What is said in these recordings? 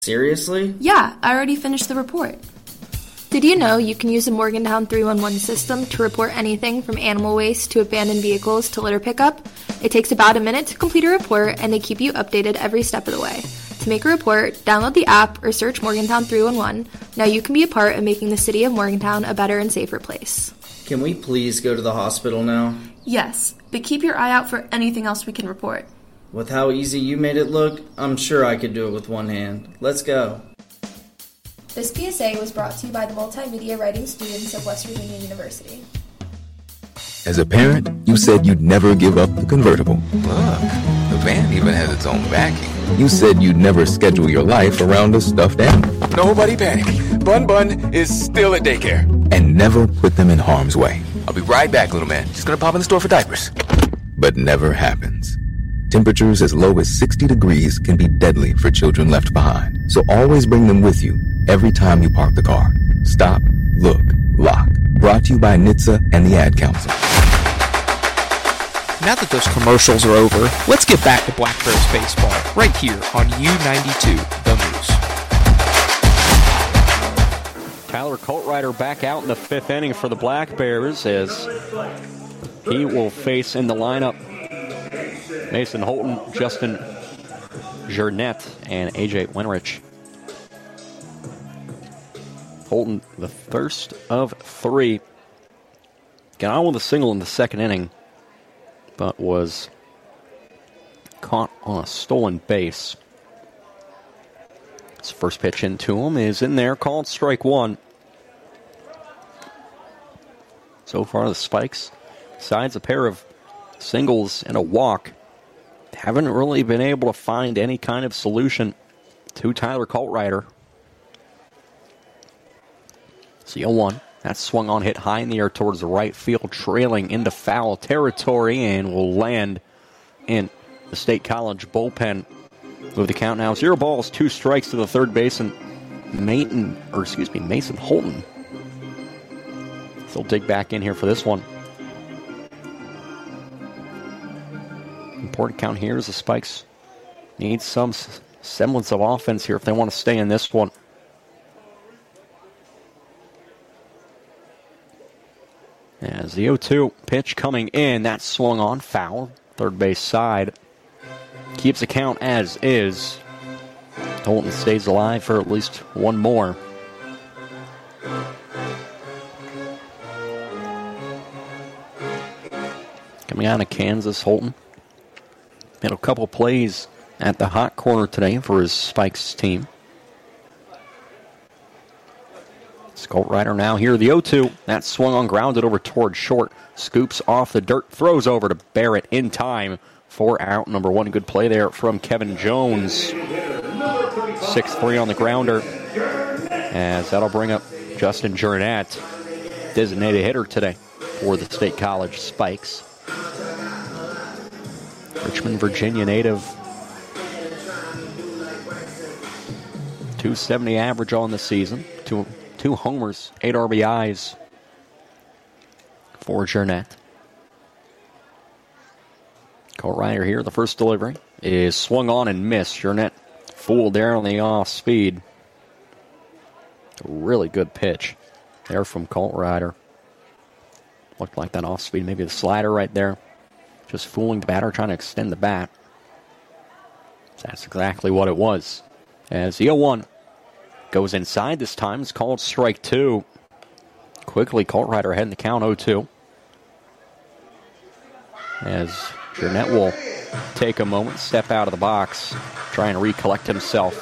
Seriously? Yeah, I already finished the report. Did you know you can use the Morgantown 311 system to report anything from animal waste to abandoned vehicles to litter pickup? It takes about a minute to complete a report, and they keep you updated every step of the way. To make a report, download the app or search Morgantown 311. Now you can be a part of making the city of Morgantown a better and safer place. Can we please go to the hospital now? Yes, but keep your eye out for anything else we can report. With how easy you made it look, I'm sure I could do it with one hand. Let's go. This PSA was brought to you by the multimedia writing students of West Virginia University. As a parent, you said you'd never give up the convertible. Look, the van even has its own backing. You said you'd never schedule your life around a stuffed animal. Nobody panic. Bun is still at daycare. And never put them in harm's way. I'll be right back, little man. Just gonna pop in the store for diapers. But never happens. Temperatures as low as 60 degrees can be deadly for children left behind. So always bring them with you every time you park the car. Stop, look, lock. Brought to you by NHTSA and the Ad Council. Now that those commercials are over, let's get back to Black Bears baseball right here on U92 The Moose. Tyler Coltrider back out in the fifth inning for the Black Bears as he will face in the lineup Mason Holton, Justin Jernette, and A.J. Winrich. Holton, the first of three, got on with a single in the second inning, but was caught on a stolen base. His first pitch into him is in there, called strike one. So far, the Spikes, besides a pair of singles and a walk, haven't really been able to find any kind of solution to Tyler Coltrider. It's 0-1. That's swung on, hit high in the air towards the right field, trailing into foul territory, and will land in the State College bullpen. With the count now, 0 balls, 2 strikes to the third baseman, Mason Holton. He'll dig back in here for this one. Important count here is the Spikes need some semblance of offense here if they want to stay in this one. As the 0-2 pitch coming in, that's swung on, foul, third base side. Keeps the count as is. Holton stays alive for at least one more. Coming out of Kansas, Holton made a couple plays at the hot corner today for his Spikes team. Coltrider now here, the 0-2. That swung on, grounded over towards short. Scoops off the dirt, throws over to Barrett in time for out number one. Good play there from Kevin Jones. 6-3 on the grounder. As that'll bring up Justin Jernette, designated hitter today for the State College Spikes. Richmond, Virginia native. 270 average on the season. Two homers, 8 RBIs for Jernette. Coltrider here, the first delivery is swung on and missed. Jernette fooled there on the off speed. A really good pitch there from Coltrider. Looked like that off speed, maybe the slider right there. Just fooling the batter, trying to extend the bat. That's exactly what it was. As the 0-1 goes inside this time, it's called strike two. Quickly, Coltrider ahead in the count, 0-2. As Jernette will take a moment, step out of the box, try and recollect himself.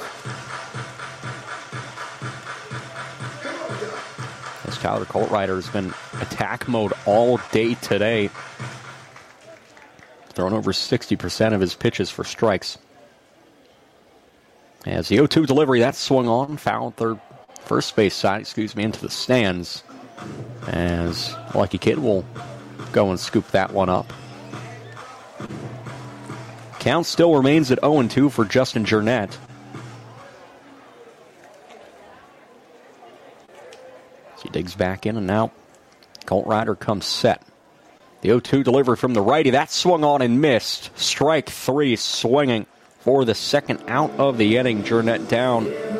As Tyler Coltrider has been attack mode all day today. Thrown over 60% of his pitches for strikes. As the 0-2 delivery, that's swung on, foul first base side, into the stands. As Lucky Kid will go and scoop that one up. Count still remains at 0-2 for Justin Jernette. As he digs back in, and now Coltrider comes set. The 0-2 delivery from the righty, that swung on and missed. Strike three, swinging for the second out of the inning. Jurnett down